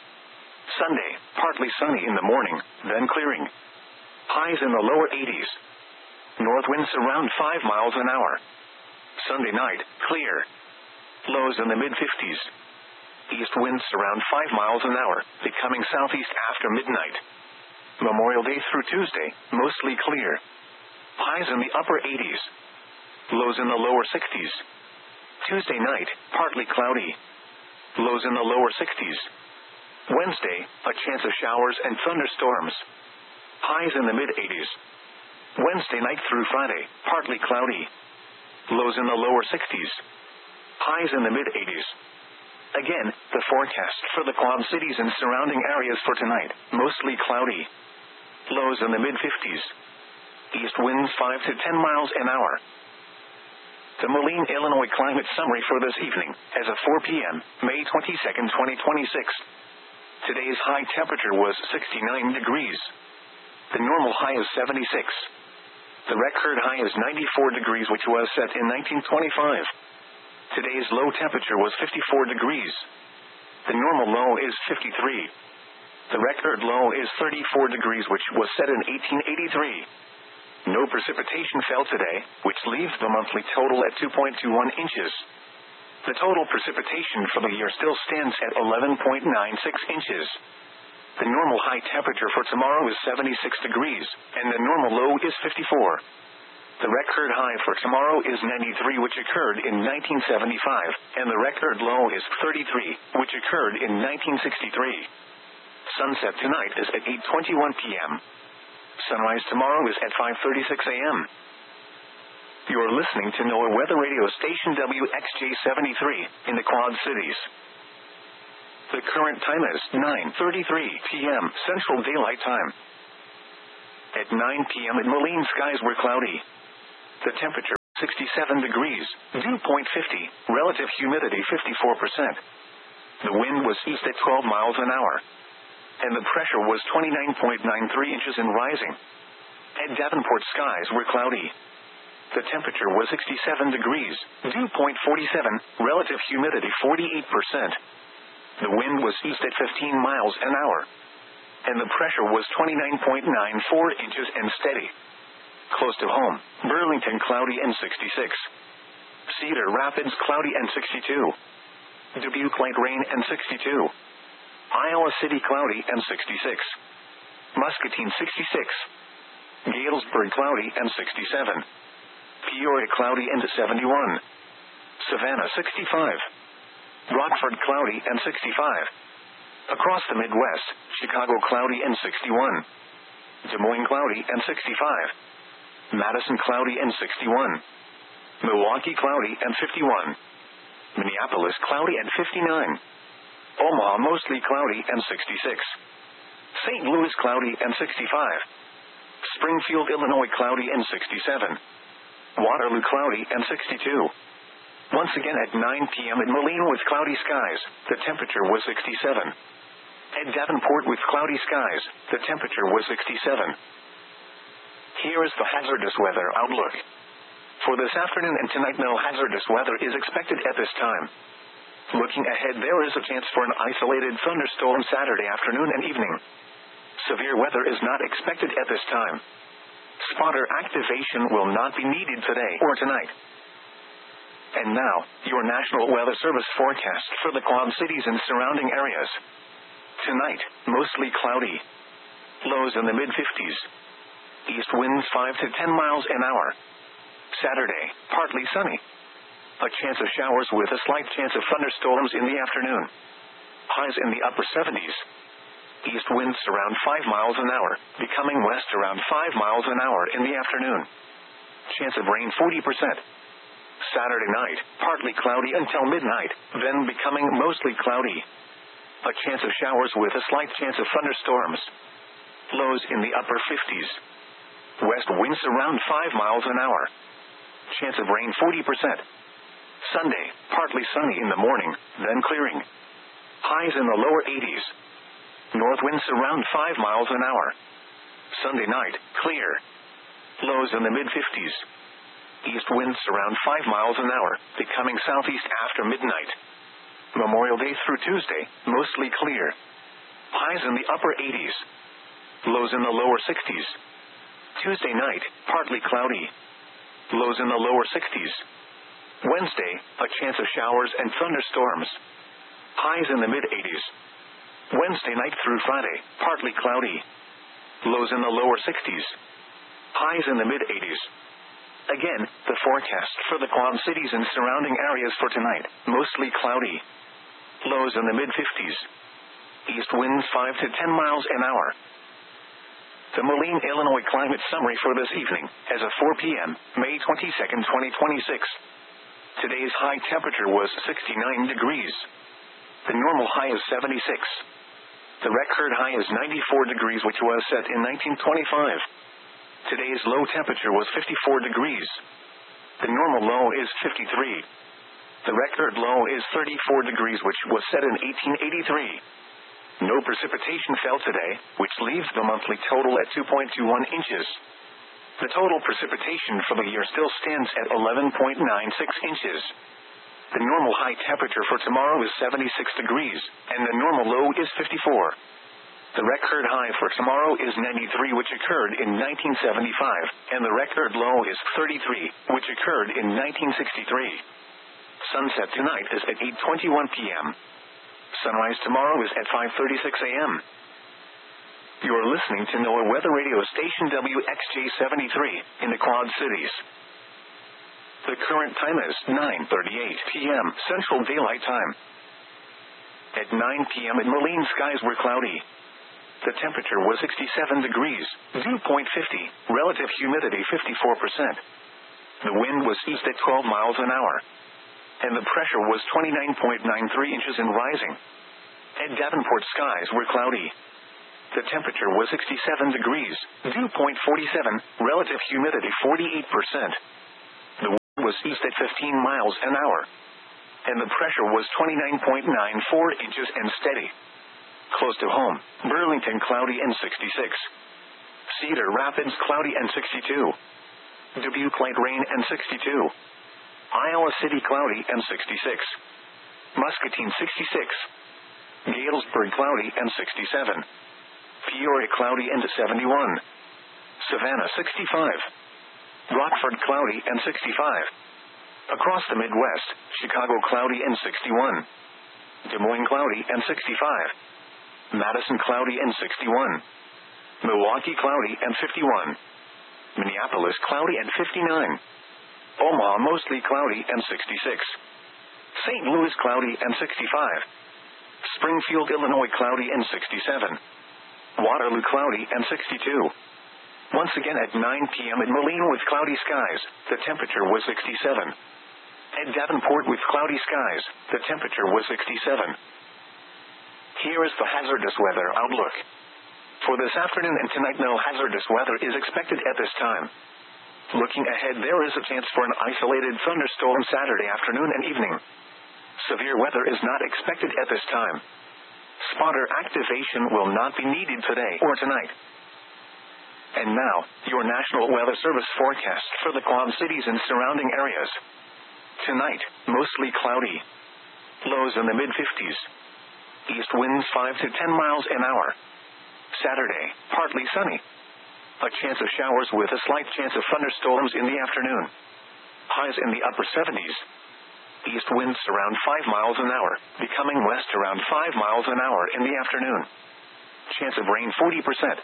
Sunday, partly sunny in the morning, then clearing. Highs in the lower 80s. North winds around 5 miles an hour. Sunday night, clear. Lows in the mid-50s. East winds around 5 miles an hour, becoming southeast after midnight. Memorial Day through Tuesday, mostly clear. Highs in the upper 80s. Lows in the lower 60s. Tuesday night, partly cloudy. Lows in the lower 60s. Wednesday, a chance of showers and thunderstorms. Highs in the mid-80s. Wednesday night through Friday, partly cloudy. Lows in the lower 60s. Highs in the mid-80s. Again, the forecast for the Quad Cities and surrounding areas for tonight, mostly cloudy. Lows in the mid-50s. East winds 5 to 10 miles an hour. The Moline, Illinois climate summary for this evening, as of 4 p.m., May 22, 2026. Today's high temperature was 69 degrees. The normal high is 76. The record high is 94 degrees, which was set in 1925. Today's low temperature was 54 degrees. The normal low is 53. The record low is 34 degrees, which was set in 1883. No precipitation fell today, which leaves the monthly total at 2.21 inches. The total precipitation for the year still stands at 11.96 inches. The normal high temperature for tomorrow is 76 degrees, and the normal low is 54. The record high for tomorrow is 93, which occurred in 1975, and the record low is 33, which occurred in 1963. Sunset tonight is at 8:21 p.m. Sunrise tomorrow is at 5:36 a.m. You're listening to NOAA weather radio station WXJ73 in the Quad Cities. The current time is 9:33 p.m. Central Daylight Time. At 9 p.m. in Moline, skies were cloudy. The temperature 67 degrees, dew point 50, relative humidity 54%. The wind was east at 12 miles an hour, and the pressure was 29.93 inches and rising. At Davenport, skies were cloudy. The temperature was 67 degrees, dew point 47, relative humidity 48%. The wind was east at 15 miles an hour, and the pressure was 29.94 inches and steady. Close to home, Burlington cloudy and 66. Cedar Rapids cloudy and 62. Dubuque light rain and 62. Iowa City cloudy and 66. Muscatine 66. Galesburg cloudy and 67. Peoria cloudy and 71. Savannah 65. Rockford cloudy and 65. Across the Midwest, Chicago cloudy and 61. Des Moines cloudy and 65. Madison cloudy and 61. Milwaukee cloudy and 51. Minneapolis cloudy and 59. Omaha mostly cloudy and 66. St. Louis cloudy and 65. Springfield, Illinois cloudy and 67. Waterloo cloudy and 62. Once again at 9 p.m. in Moline with cloudy skies, the temperature was 67. At Davenport with cloudy skies, the temperature was 67. Here is the hazardous weather outlook. For this afternoon and tonight, no hazardous weather is expected at this time. Looking ahead, there is a chance for an isolated thunderstorm Saturday afternoon and evening. Severe weather is not expected at this time. Spotter activation will not be needed today or tonight. And now, your National Weather Service forecast for the Quad Cities and surrounding areas. Tonight, mostly cloudy. Lows in the mid-50s. East winds 5 to 10 miles an hour. Saturday, partly sunny. A chance of showers with a slight chance of thunderstorms in the afternoon. Highs in the upper 70s. East winds around 5 miles an hour, becoming west around 5 miles an hour in the afternoon. Chance of rain 40%. Saturday night, partly cloudy until midnight, then becoming mostly cloudy. A chance of showers with a slight chance of thunderstorms. Lows in the upper 50s. West winds around 5 miles an hour. Chance of rain 40%. Sunday, partly sunny in the morning, then clearing. Highs in the lower 80s. North winds around 5 miles an hour. Sunday night, clear. Lows in the mid-50s. East winds around 5 miles an hour, becoming southeast after midnight. Memorial Day through Tuesday, mostly clear. Highs in the upper 80s. Lows in the lower 60s. Tuesday night, partly cloudy. Lows in the lower 60s. Wednesday, a chance of showers and thunderstorms. Highs in the mid-80s. Wednesday night through Friday, partly cloudy. Lows in the lower 60s. Highs in the mid-80s. Again, the forecast for the Quad Cities and surrounding areas for tonight, mostly cloudy. Lows in the mid-50s. East winds 5 to 10 miles an hour. The Moline, Illinois climate summary for this evening, as of 4 p.m., May 22, 2026. Today's high temperature was 69 degrees. The normal high is 76. The record high is 94 degrees, which was set in 1925. Today's low temperature was 54 degrees. The normal low is 53. The record low is 34 degrees, which was set in 1883. No precipitation fell today, which leaves the monthly total at 2.21 inches. The total precipitation for the year still stands at 11.96 inches. The normal high temperature for tomorrow is 76 degrees, and the normal low is 54. The record high for tomorrow is 93, which occurred in 1975, and the record low is 33, which occurred in 1963. Sunset tonight is at 8:21 p.m. Sunrise tomorrow is at 5:36 a.m. You are listening to NOAA Weather Radio Station WXJ-73 in the Quad Cities. The current time is 9:38 p.m. Central Daylight Time. At 9 p.m. in Moline, skies were cloudy. The temperature was 67 degrees, dew point 50, relative humidity 54%. The wind was east at 12 miles an hour, and the pressure was 29.93 inches and rising. At Davenport, skies were cloudy. The temperature was 67 degrees, dew point 47, relative humidity 48%. was east at 15 miles an hour. And the pressure was 29.94 inches and steady. Close to home, Burlington cloudy and 66. Cedar Rapids cloudy and 62. Dubuque light rain and 62. Iowa City cloudy and 66. Muscatine 66. Galesburg cloudy and 67. Peoria cloudy and 71. Savannah 65. Rockford cloudy and 65. Across the Midwest, Chicago cloudy and 61. Des Moines cloudy and 65. Madison cloudy and 61. Milwaukee cloudy and 51. Minneapolis cloudy and 59. Omaha mostly cloudy and 66. St. Louis cloudy and 65. Springfield, Illinois cloudy and 67. Waterloo cloudy and 62. Once again at 9 p.m. in Moline with cloudy skies, the temperature was 67. At Davenport with cloudy skies, the temperature was 67. Here is the hazardous weather outlook. For this afternoon and tonight, no hazardous weather is expected at this time. Looking ahead, there is a chance for an isolated thunderstorm Saturday afternoon and evening. Severe weather is not expected at this time. Spotter activation will not be needed today or tonight. And now, your National Weather Service forecast for the Quad Cities and surrounding areas. Tonight, mostly cloudy. Lows in the mid-50s. East winds 5 to 10 miles an hour. Saturday, partly sunny. A chance of showers with a slight chance of thunderstorms in the afternoon. Highs in the upper 70s. East winds around 5 miles an hour, becoming west around 5 miles an hour in the afternoon. Chance of rain 40%.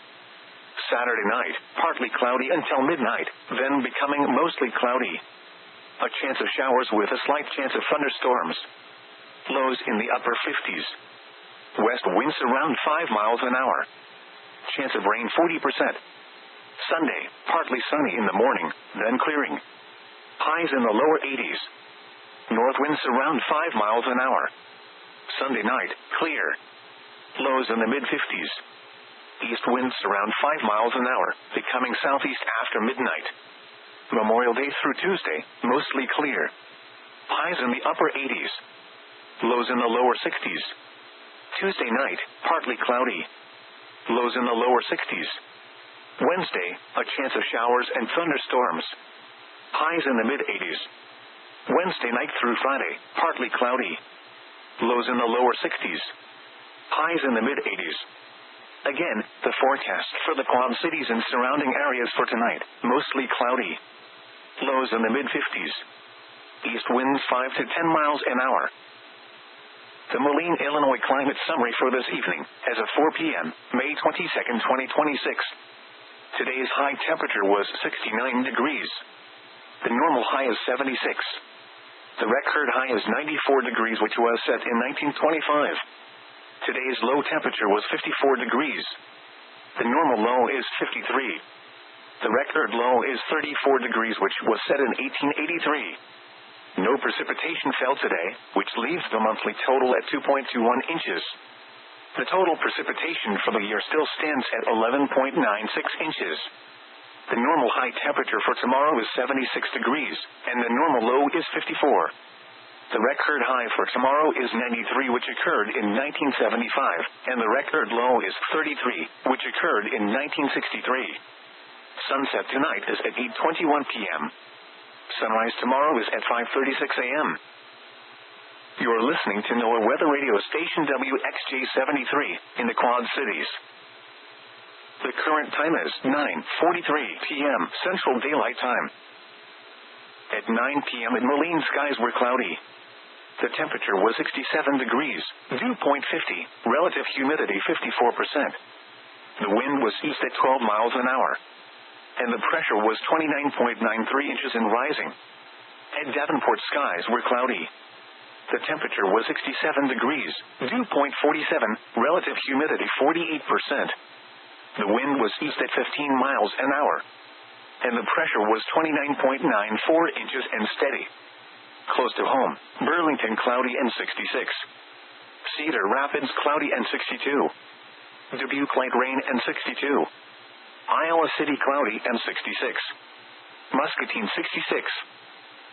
Saturday night, partly cloudy until midnight, then becoming mostly cloudy. A chance of showers with a slight chance of thunderstorms. Lows in the upper 50s. West winds around 5 miles an hour. Chance of rain 40%. Sunday, partly sunny in the morning, then clearing. Highs in the lower 80s. North winds around 5 miles an hour. Sunday night, clear. Lows in the mid-50s. East winds around 5 miles an hour, becoming southeast after midnight. Memorial Day through Tuesday, mostly clear. Highs in the upper 80s. Lows in the lower 60s. Tuesday night, partly cloudy. Lows in the lower 60s. Wednesday, a chance of showers and thunderstorms. Highs in the mid-80s. Wednesday night through Friday, partly cloudy. Lows in the lower 60s. Highs in the mid-80s. Again, the forecast for the Quad Cities and surrounding areas for tonight, mostly cloudy. Lows in the mid-50s. East winds 5 to 10 miles an hour. The Moline, Illinois climate summary for this evening, as of 4 p.m., May 22, 2026. Today's high temperature was 69 degrees. The normal high is 76. The record high is 94 degrees, which was set in 1925. Today's low temperature was 54 degrees. The normal low is 53. The record low is 34 degrees, which was set in 1883. No precipitation fell today, which leaves the monthly total at 2.21 inches. The total precipitation for the year still stands at 11.96 inches. The normal high temperature for tomorrow is 76 degrees, and the normal low is 54. The record high for tomorrow is 93, which occurred in 1975, and the record low is 33, which occurred in 1963. Sunset tonight is at 8:21 p.m. Sunrise tomorrow is at 5:36 a.m. You're listening to NOAA Weather Radio Station WXJ-73 in the Quad Cities. The current time is 9:43 p.m. Central Daylight Time. At 9 p.m. in Moline, skies were cloudy. The temperature was 67 degrees, dew point 50, relative humidity 54%. The wind was east at 12 miles an hour. And the pressure was 29.93 inches and rising. At Davenport, skies were cloudy. The temperature was 67 degrees, dew point 47, relative humidity 48%. The wind was east at 15 miles an hour. And the pressure was 29.94 inches and steady. Close to home, Burlington cloudy and 66. Cedar Rapids cloudy and 62. Dubuque light rain and 62. Iowa City cloudy and 66. Muscatine 66.